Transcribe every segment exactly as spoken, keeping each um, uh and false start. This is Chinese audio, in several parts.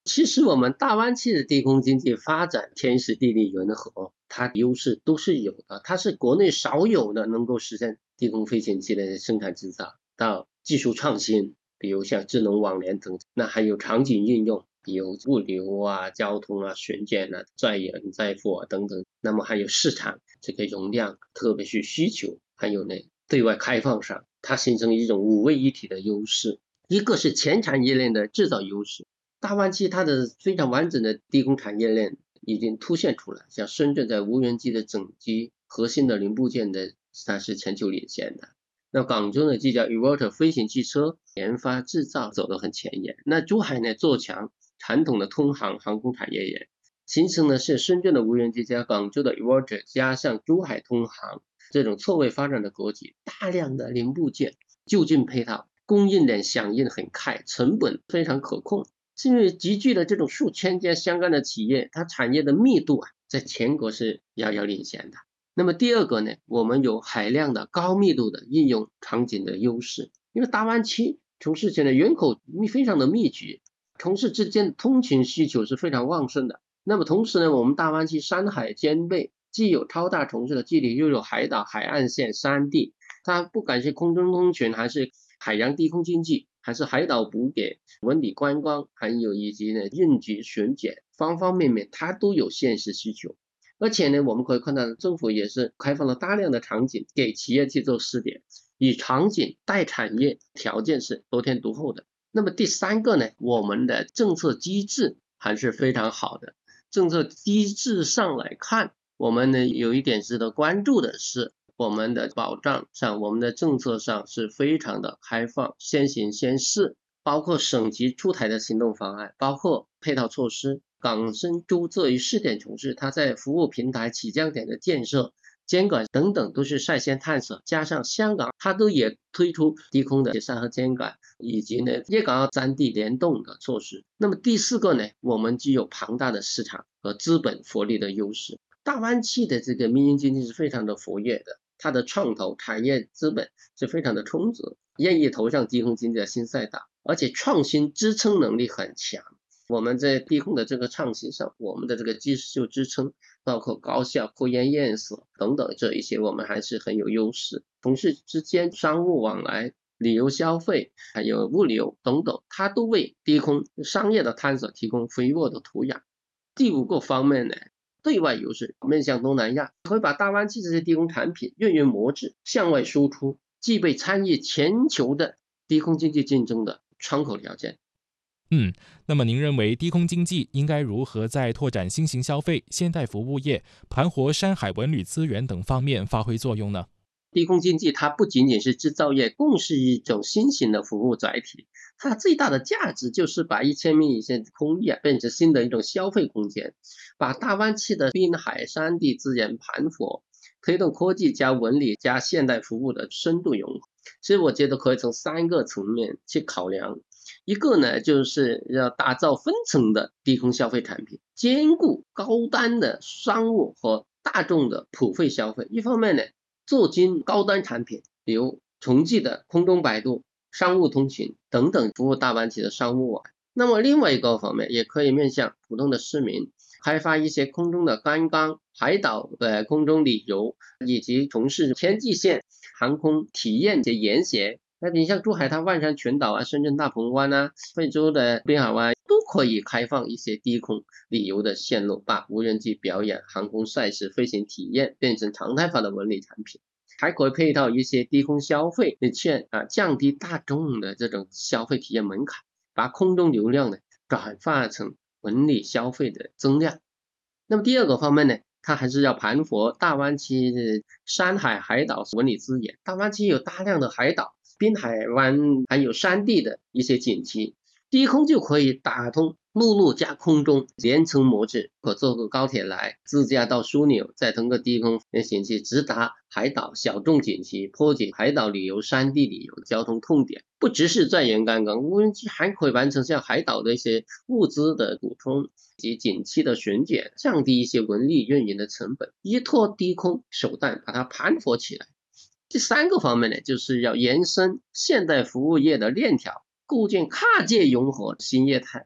其实我们大湾区的低空经济发展，天时地利人和，它优势都是有的。它是国内少有的能够实现低空飞行器的生产制造，到技术创新，比如像智能网联等，那还有场景应用，比如物流啊、交通啊、巡检啊、载人载货啊等等。那么还有市场这个容量，特别是需求，还有呢对外开放上，它形成一种五位一体的优势。一个是前产业链的制造优势，大湾区它的非常完整的低空产业链已经凸显出来，像深圳在无人机的整机核心的零部件的，它是全球领先的。那广州呢，就叫 e v o t e r 飞行汽车研发制造走得很前沿。那珠海呢，做强传统的通航航空产业链，形成的是深圳的无人机加广州的 e v o t e r 加上珠海通航这种错位发展的格局，大量的零部件就近配套，供应链响应很快，成本非常可控。是因为集聚了这种数千家相关的企业，它产业的密度啊，在全国是遥遥领先的。那么第二个呢，我们有海量的高密度的应用场景的优势，因为大湾区城市圈的人口密非常的密集，城市之间的通勤需求是非常旺盛的。那么同时呢，我们大湾区山海兼备，既有超大城市的距离，又有海岛、海岸线、山地，它不管是空中通勤还是海洋低空经济，还是海岛补给、文旅观光，还有以及呢应急巡检，方方面面它都有现实需求。而且呢，我们可以看到政府也是开放了大量的场景给企业去做试点，以场景带产业，条件是得天独厚的。那么第三个呢，我们的政策机制还是非常好的。政策机制上来看，我们呢有一点值得关注的是，我们的保障上，我们的政策上是非常的开放，先行先试，包括省级出台的行动方案，包括配套措施。港深珠作为试点城市，它在服务平台起降点的建设、监管等等都是率先探索，加上香港它都也推出低空的协商和监管，以及呢粤港澳三地联动的措施。那么第四个呢，我们具有庞大的市场和资本活力的优势。大湾区的这个民营经济是非常的活跃的，它的创投产业资本是非常的充足，愿意投上低空经济的新赛道，而且创新支撑能力很强。我们在低空的这个创新上，我们的这个技术支撑，包括高效科研院所等等这一些，我们还是很有优势。同事之间商务往来、旅游消费，还有物流等等，它都为低空商业的探索提供肥沃的土壤。第五个方面呢，对外优势，面向东南亚，会把大湾区这些低空产品运营模式向外输出，具备参与全球的低空经济竞争的窗口条件。 嗯，那么您认为低空经济应该如何在拓展新型消费、现代服务业、盘活山海文旅资源等方面发挥作用呢？ 低空经济它不仅仅是制造业，更是一种新型的服务载体。它最大的价值就是把一千米以下的空域啊变成新的一种消费空间，把大湾区的滨海山地资源盘活，推动科技加文旅加现代服务的深度融合。所以我觉得可以从三个层面去考量。一个呢，就是要打造分层的低空消费产品，兼顾高端的商务和大众的普惠消费。一方面呢，做精高端产品，比如重寄的空中摆渡、商务通勤等等，服务大湾区的商务网。那么另外一个方面，也可以面向普通的市民，开发一些空中的观光、海岛的空中旅游，以及从事天际线航空体验的研学。那你像珠海它万山群岛啊、深圳大鹏湾啊、惠州的滨海湾都可以开放一些低空旅游的线路，把无人机表演、航空赛事、飞行体验变成常态化的文旅产品。还可以配套一些低空消费的券啊，降低大众的这种消费体验门槛，把空中流量呢转化成文旅消费的增量。那么第二个方面呢，它还是要盘活大湾区的山海海岛文旅资源。大湾区有大量的海岛、滨海湾，还有山地的一些景区，低空就可以打通陆路加空中连程模式，可坐个高铁来，自驾到枢纽，再通过低空飞行器直达海岛小众景区，破解海岛旅游、山地旅游交通痛点。不只是在沿岸港，无人机还可以完成像海岛的一些物资的补充及景区的巡检，降低一些文旅运营的成本，依托低空手段把它盘活起来。第三个方面呢，就是要延伸现代服务业的链条，构建跨界融合新业态，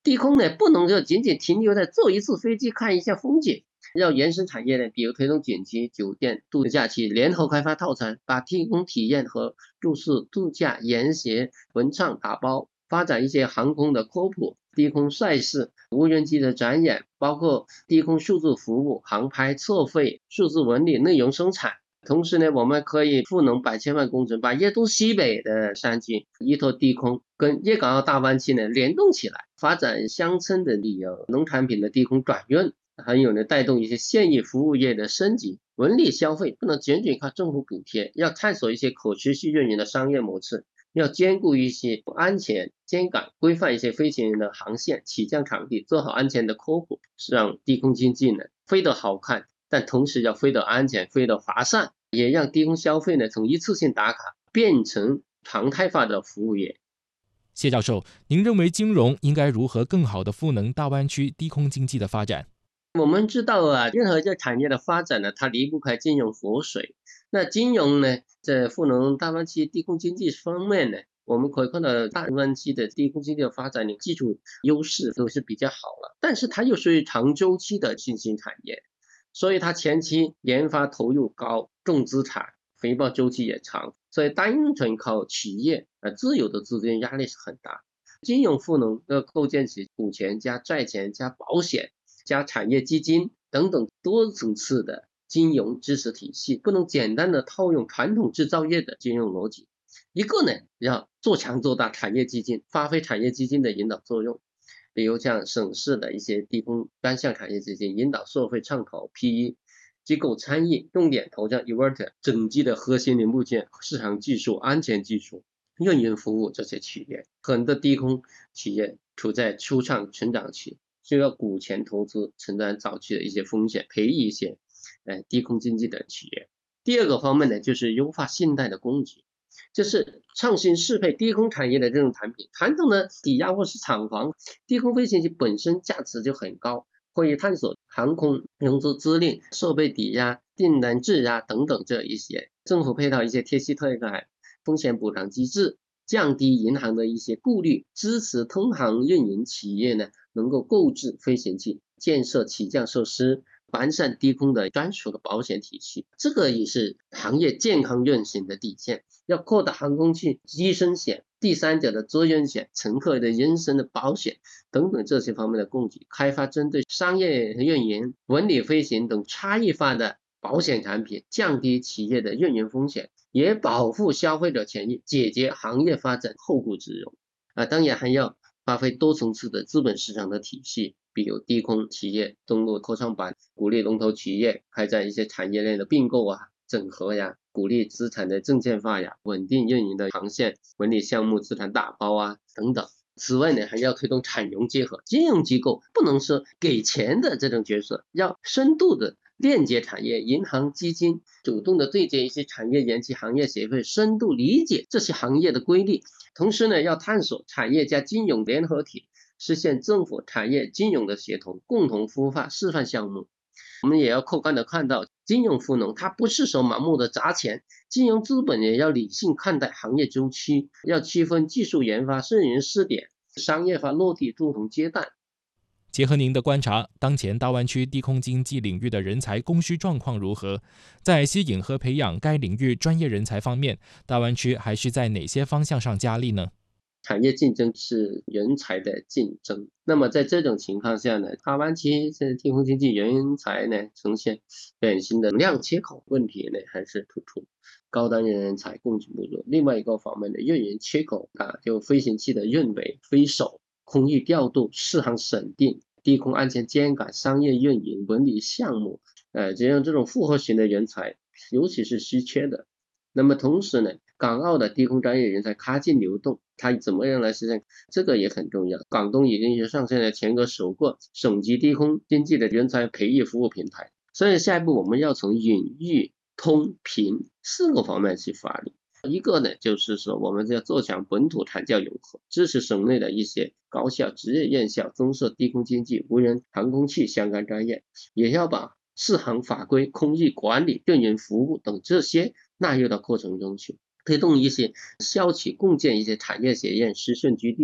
低空呢不能就仅仅停留在坐一次飞机看一下风景，要延伸产业呢，比如推动景区、酒店、度假区联合开发套餐，把低空体验和住宿、度假、研学、文创打包，发展一些航空的科普、低空赛事、无人机的展演，包括低空数字服务、航拍测绘、数字文理内容生产。同时呢，我们可以赋能百千万工程，把粤东西北的山区依托低空跟粤港澳大湾区呢联动起来，发展乡村的旅游、农产品的低空转运，还有呢带动一些现役服务业的升级。文旅消费不能仅仅靠政府补贴，要探索一些可持续运营的商业模式，要兼顾一些安全监管，规范一些飞行员的航线、起降场地，做好安全的科普，让低空经济呢飞得好看，但同时要飞得安全、飞得划算，也让低空消费呢从一次性打卡变成常态化的服务业。 谢教授，您认为金融应该如何更好地赋能大湾区低空经济的发展？ 我们知道啊，任何一个产业的发展呢，它离不开金融活水。那金融呢，在赋能大湾区低空经济方面呢，我们可以看到大湾区的低空经济的发展的基础优势都是比较好了，但是它又属于长周期的新兴产业，所以它前期研发投入高，重资产，回报周期也长，所以单纯靠企业呃自有的资金压力是很大。金融赋能要构建起股权加债权加保险加产业基金等等多层次的金融知识体系，不能简单的套用传统制造业的金融逻辑。一个呢，要做强做大产业基金，发挥产业基金的引导作用，比如像省市的一些低空单项产业基金，引导社会创投、P E 机构参与，重点投向 inverter 整机的核心零部件、市场技术、安全技术、运营服务这些企业。很多低空企业处在初创成长期，需要股权投资承担早期的一些风险，培育一些呃低空经济的企业。第二个方面呢，就是优化信贷的供给，就是创新适配低空产业的这种产品。传统的抵押或是厂房，低空飞行器本身价值就很高，可以探索航空融资资赁、设备抵押、订单质押等等这一些，政府配套一些贴息贷款、风险补偿机制，降低银行的一些顾虑，支持通航运营企业呢能够购置飞行器，建设起降设施，完善低空的专属的保险体系。这个也是行业健康运行的底线。要扩大航空器机身险、第三者的责任险、乘客的人身的保险等等这些方面的供给，开发针对商业运营、文旅飞行等差异化的保险产品，降低企业的运营风险，也保护消费者权益，解决行业发展后顾之忧。啊，当然还要发挥多层次的资本市场的体系，比如低空企业登陆科创板，鼓励龙头企业开展一些产业链的并购啊、整合呀，鼓励资产的证券化呀，稳定运营的航线、文旅项目资产打包啊等等。此外呢，还要推动产融结合，金融机构不能说给钱的这种角色，要深度的链接产业，银行、基金主动的对接一些产业园区、行业协会，深度理解这些行业的规律。同时呢，要探索产业加金融联合体，实现政府、产业、金融的协同，共同孵化示范项目。我们也要客观的看到，金融赋能它不是说盲目的砸钱，金融资本也要理性看待行业周期，要区分技术研发、试营试点、商业化落地不同阶段。 结合您的观察，当前大湾区低空经济领域的人才供需状况如何？在吸引和培养该领域专业人才方面，大湾区还需在哪些方向上加力呢？ 产业竞争是人才的竞争，那么在这种情况下呢，大湾区这低空经济人才呢呈现典型的量缺口问题呢还是突出，高端人才供给不足。另外一个方面的运营缺口啊，就飞行器的运维、飞手、空域调度、适航审定、低空安全监管、商业运营、文旅项目，呃，这样这种复合型的人才，尤其是稀缺的。那么同时呢，港澳的低空专业人才跨境流动，它怎么样来实现？这个也很重要。广东已经是上线了全国首个省级低空经济的人才培育服务平台。所以下一步我们要从引育、通、评四个方面去发力。一个呢，就是说我们要做强本土产教融合，支持省内的一些高校、职业院校增设低空经济、无人航空器相关专业，也要把适航法规、空域管理、运营服务等这些纳入到过程中去，推动一些校企共建一些产业学院、实训基地，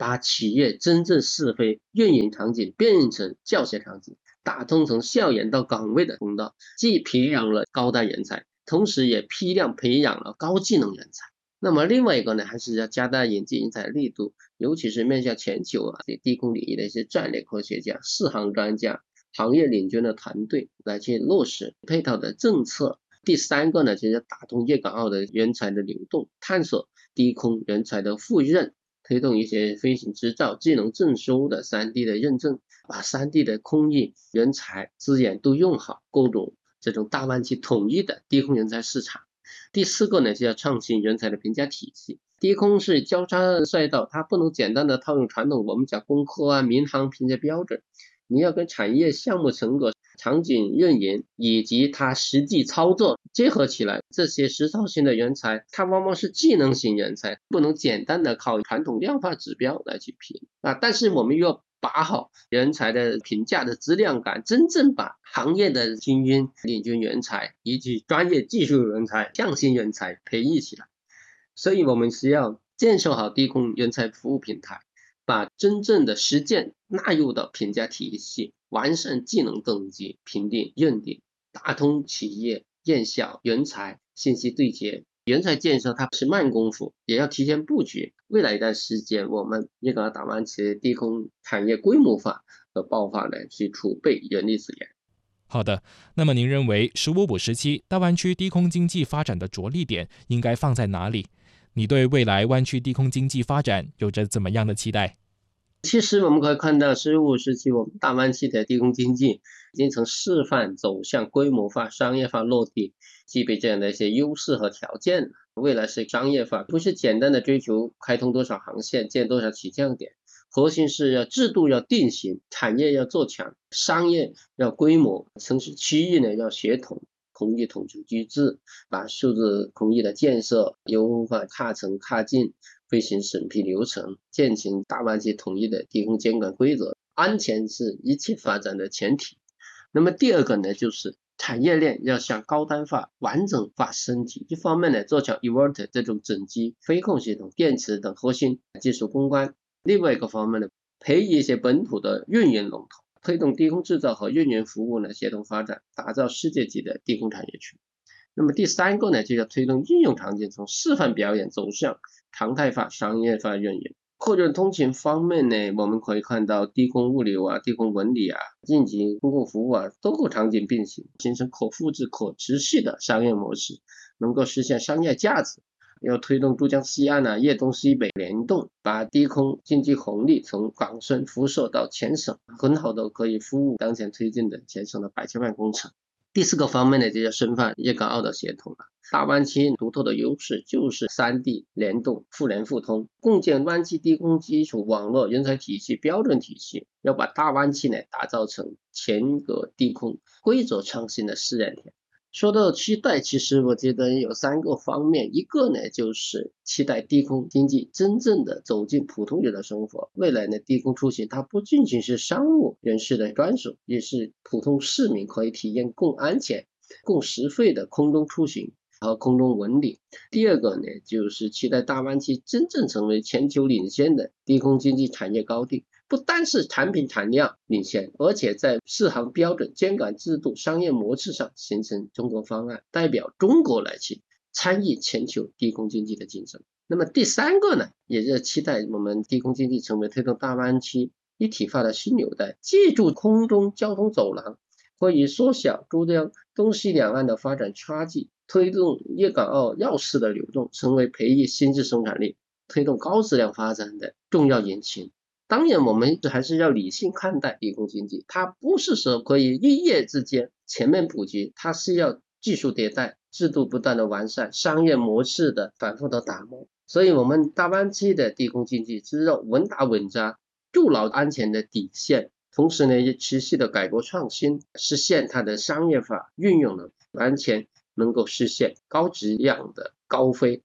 把企业真正是非运营场景变成教学场景，打通从校园到岗位的通道，既培养了高端人才，同时也批量培养了高技能人才。那么另外一个呢，还是要加大引进人才力度，尤其是面向全球啊，低空领域的一些战略科学家、适航专家、行业领军的团队来去落实配套的政策。第三个呢，就是打通粤港澳的人才的流动，探索低空人才的互认，推动一些飞行执照、技能证书的 三 D 的认证，把 三 D 的空域人才资源都用好，构筑这种大湾区统一的低空人才市场。第四个呢，是要创新人才的评价体系。低空是交叉赛道，它不能简单的套用传统我们讲工科啊、民航评价标准，你要跟产业项目成果、场景运营以及它实际操作结合起来。这些实操型的人才，它往往是技能型人才，不能简单的靠传统量化指标来去评啊。但是我们又要把好人才的评价的质量感，真正把行业的精英、领军人才以及专业技术人才、匠心人才培育起来。所以我们是要建设好低空人才服务平台，把真正的实践纳入到评价体系，完善技能等级评定认定，打通企业、院校、人才信息对接。人才建设它是慢功夫，也要提前布局。未来一段时间，我们粤港澳大湾区低空产业规模化和爆发呢，去储备人力资源。 好的，那么您认为“十五五”时期大湾区低空经济发展的着力点应该放在哪里？你对未来湾区低空经济发展有着怎么样的期待？ 其实我们可以看到，十五时期我们大湾区的低空经济已经从示范走向规模化、商业化落地，具备这样的一些优势和条件。未来是商业化，不是简单的追求开通多少航线、建多少起降点，核心是要制度要定型，产业要做强，商业要规模，城市区域呢要协同。空域统筹机制，把数字空域的建设优化踏层踏进飞行审批流程，践行大湾区统一的低空监管规则。安全是一切发展的前提。那么第二个呢，就是产业链要向高端化、完整化升级。一方面呢，做强 inverter 这种整机、飞控系统、电池等核心技术攻关；另外一个方面呢，培育一些本土的运营龙头。推动低空制造和运营服务呢协同发展，打造世界级的低空产业区。那么第三个呢，就要推动应用场景从示范表演走向常态化、商业化运营。客运通勤方面呢，我们可以看到低空物流啊、低空文旅啊、应急公共服务啊，多个场景并行，形成可复制、可持续的商业模式，能够实现商业价值。要推动珠江西岸啊、粤东西北联动，把低空经济红利从港深辐射到全省，很好的可以服务当前推进的全省的百千万工程。第四个方面呢，就要深化粤港澳的协同了。大湾区独特的优势就是 三 D 联动、互联互通，共建湾区低空基础网络人才体系、标准体系，要把大湾区呢打造成全国低空规则创新的试验田。说到期待，其实我觉得有三个方面，一个呢就是期待低空经济真正的走进普通人的生活。未来呢，低空出行它不仅仅是商务人士的专属，也是普通市民可以体验更安全、更实惠的空中出行和空中文旅。第二个呢，就是期待大湾区真正成为全球领先的低空经济产业高地。不单是产品产量领先，而且在适航标准、监管制度、商业模式上形成中国方案，代表中国来去参与全球低空经济的竞争。那么第三个呢，也是期待我们低空经济成为推动大湾区一体化的新纽带，借助空中交通走廊，可以缩小珠江东西两岸的发展差距，推动粤港澳绕市的流动，成为培育新质生产力、推动高质量发展的重要引擎。当然我们还是要理性看待低空经济，它不是说可以一夜之间全面普及，它是要技术迭代、制度不断的完善、商业模式的反复的打磨。所以我们大湾区的低空经济只有稳打稳扎，筑牢安全的底线，同时呢也持续的改革创新，实现它的商业化运用呢，完全能够实现高质量的高飞。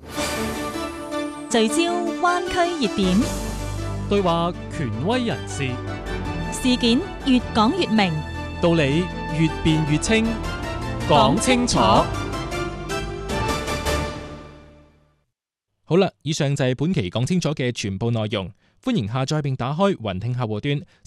聚焦灣區熱點， 對話權威人士， 事件越講越明， 道理越辯越清，講清楚。 好啦，以上就係本期講清楚嘅全部內容。 歡迎下載並打開雲聽客戶端。